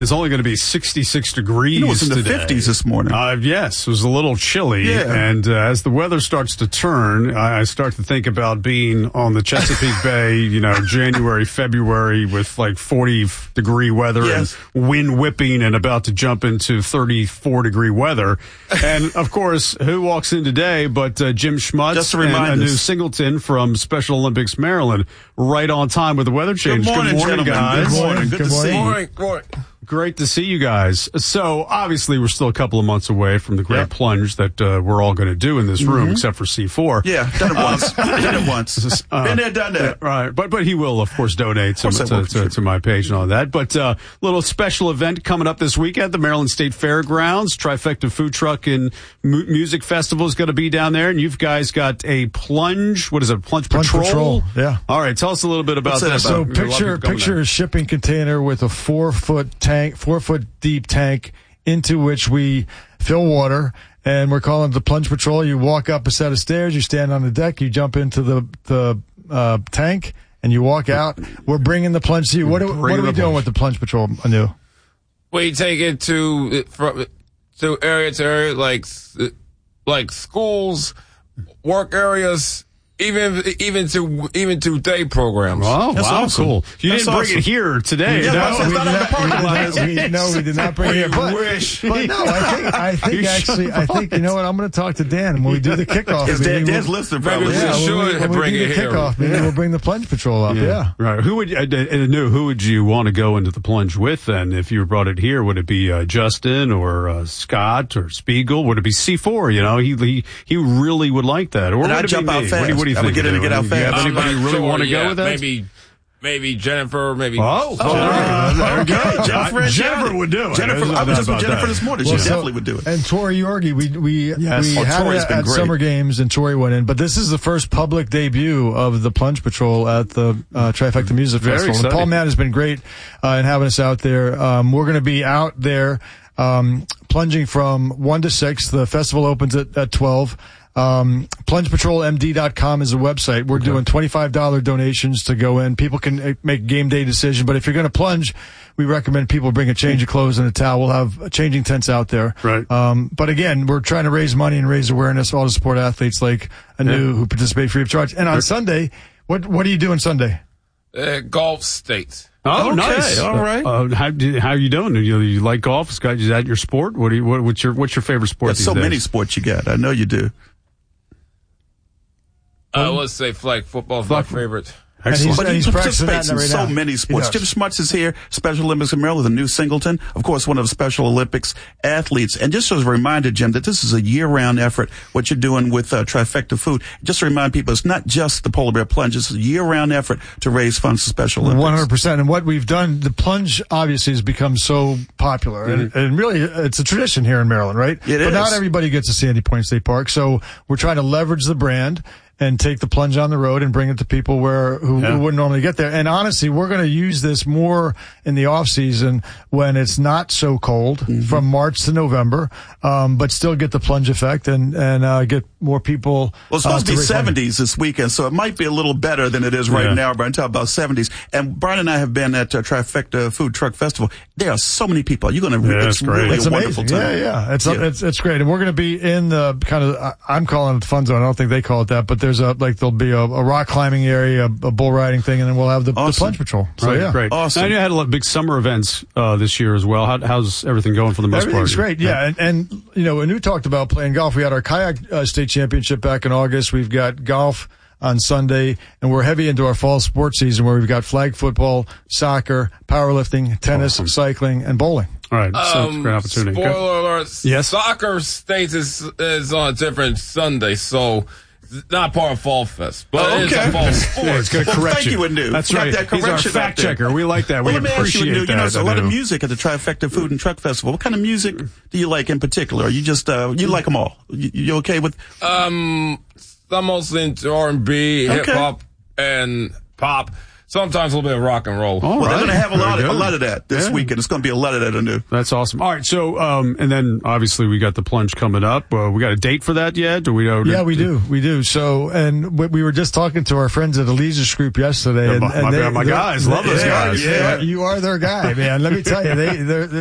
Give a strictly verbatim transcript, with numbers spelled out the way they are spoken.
It's only going to be sixty-six degrees you know, it was in the today. fifties this morning. Uh, yes, it was a little chilly. Yeah. And uh, as the weather starts to turn, I, I start to think about being on the Chesapeake Bay, you know, January, February with like forty degree weather yes. and wind whipping and about to jump into thirty-four degree weather. And of course, who walks in today but uh, Jim Schmutz Just to and remind Anu us. Singleton from Special Olympics Maryland, right on time with the weather change. Good morning, Good morning gentlemen. guys. Good morning. Good, Good to morning. see you. Morning, morning. Great to see you guys. So obviously we're still a couple of months away from the great Yep. plunge that uh, we're all going to do in this room, Mm-hmm. except for C four. Yeah, done it once. done it once. Uh, Been there, done that. Right, but but he will, of course, donate to, Of course I to, will, to, sure. to my page and all that. But uh, little special event coming up this weekend, the Maryland State Fairgrounds. Trifecta Food Truck and mu- Music Festival is going to be down there, and you've guys got a plunge. What is it? Plunge, Plunge Patrol? Patrol, yeah. All right, tell us a little bit about What's that that. So about? There are a lot of picture people going picture there. a shipping container with a four foot tank, four foot deep tank into which we fill water, and we're calling it the Plunge Patrol. You walk up a set of stairs, you stand on the deck, you jump into the the uh, tank, and you walk out. We're bringing the plunge to you. What are, what are we the doing plunge. with the Plunge Patrol, Anu? We take it to from to area to area, like like schools, work areas, even even to even to day programs. Oh, That's wow, awesome. cool. You That's didn't bring awesome. it here today. Yeah, no? that's- we not did at the parking lot, is we, it? we, no, we did not bring it here. But, wish. but no, I think I think You actually should I think you know what, I'm going to talk to Dan when we do the kickoff. His meeting, dad, Dad's we'll- listening Maybe probably. we Yeah, should when we, when we bring do it the here. kickoff meeting, we'll bring the Plunge Patrol up. Yeah. Right. Who would, uh, and Anu, who would you want to go into the plunge with then? If you brought it here, would it be uh, Justin or uh, Scott or Spiegel? Would it be C four? You know, he he, he really would like that. Or And would I'd it jump be out me? fast. What do you, what do you I would think? get in and Anu? get out Do you have fast. I'm anybody not really sure want to yet. go with that? Maybe maybe Jennifer, maybe. Oh, Oh, there okay. we go. Jennifer, Jennifer would do it. Jennifer, There's I no was just doubt with about Jennifer that. this morning. Well, she so- definitely would do it. And Tori Yorgi, we we Yes. we Oh, had Tori's it been at great. Summer Games, and Tori went in. But this is the first public debut of the Plunge Patrol at the uh, Trifecta Music Very Festival. And exciting. Paul Mann has been great uh, in having us out there. Um, we're going to be out there um, plunging from one to six. The festival opens at, at twelve. Um, plunge patrol M D dot com is the website. We're doing twenty-five dollars donations to go in. People can uh, make game day decision, but if you're going to plunge, we recommend people bring a change of clothes and a towel. We'll have changing tents out there. Right. Um, but again, we're trying to raise money and raise awareness, all to support athletes like Anu Yeah. who participate free of charge. And on Sunday, what, what are you doing Sunday? Uh, Gulf States. Oh, Okay, nice. all right. Uh, how do- how are you doing? You, you like golf? Is that- is that your sport? What do you, what, what's your what's your favorite sport There's these so days? many sports you got. I know you do. I would say flag football is my favorite. Excellent. But And he he's practicing participates that in right so now. many sports. He Jim does. Schmutz is here, Special Olympics in Maryland, the new Singleton, of course, one of the Special Olympics athletes. And just as a reminder, Jim, that this is a year-round effort, what you're doing with uh, Trifecta Food. Just to remind people, it's not just the Polar Bear Plunge. It's a year-round effort to raise funds for Special Olympics. one hundred percent. And what we've done, the plunge obviously has become so popular. And, and really, it's a tradition here in Maryland, right? It but is. not everybody gets to Sandy Point State Park. So we're trying to leverage the brand and take the plunge on the road and bring it to people where who, Yeah. who wouldn't normally get there. And honestly, we're going to use this more in the off season when it's not so cold, from March to November, um, but still get the plunge effect and and uh, get more people. Well, it's supposed uh, to be raise money. seventies this weekend, so it might be a little better than it is right Yeah. now, but until about seventies. And Brian and I have been at uh, Trifecta Food Truck Festival. There are so many people. You're going to, Yeah, it's it's great. really It's a amazing. wonderful time. Yeah, yeah. It's Yeah. it's it's great, and we're going to be in the kind of I- I'm calling it the fun zone. I don't think they call it that, but there's a like there'll be a, a rock climbing area, a, a bull riding thing, and then we'll have the, the Awesome. plunge patrol. So Right, yeah, great. Awesome. I know you had a lot of big summer events uh, this year as well. How, how's everything going for the most everything's part? great. Yeah, and, and you know, Anu talked about playing golf. We had our kayak uh, state championship back in August. We've got golf on Sunday, and we're heavy into our fall sports season where we've got flag football, soccer, powerlifting, tennis, Awesome. cycling, and bowling. All right, so it's a Um, great opportunity. Spoiler Go. alert. Yes. Soccer States is, is on a different Sunday, so it's not part of Fall Fest, but Oh, it is okay. a fall sport. Yeah, it's going to Well, correct thank you, Anu. That's We got right. that He's our correction fact out there. checker. We like that. Well, we let me ask appreciate you, Anu, that. you know, there's a lot of Anu. music at the Trifecta Food and Truck Festival. What kind of music do you like in particular? Are you just, uh, you like them all? You, you okay with? Um, I'm mostly into R and B, Okay. hip hop, and pop. sometimes a little bit of rock and roll. All well, right. they're going to have a Very lot, of, a good. lot of that this Yeah. weekend. It's going to be a lot of that to do. That's awesome. All right, so um, and then obviously we got the plunge coming up. Uh, we got a date for that yet? Do we know? Yeah, we do. We do. So, and we, we were just talking to our friends at the Leisure Group yesterday. Yeah, and, my- and my- they, my they're- guys. Love those they are- guys. they Yeah. are- you are their guy, man. Let me tell you, they they're